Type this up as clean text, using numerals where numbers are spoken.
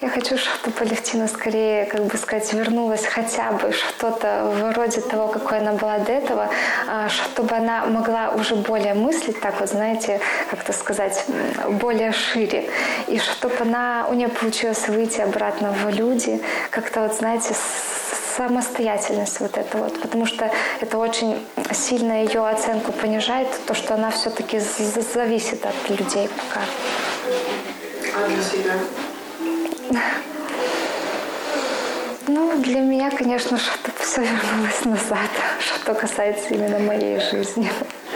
я хочу, чтобы Алевтина скорее, как бы сказать, вернулась хотя бы что-то вроде того, какой она была до этого, чтобы она могла уже более мыслить, так вот, знаете, как-то сказать, более шире. И чтобы у нее получилось выйти обратно в люди, как-то вот, знаете, самостоятельность вот эта вот, потому что это очень сильно ее оценку понижает, то, что она все-таки зависит от людей пока. А для себя? Ну, для меня, конечно, чтобы все вернулось назад, что касается именно моей жизни.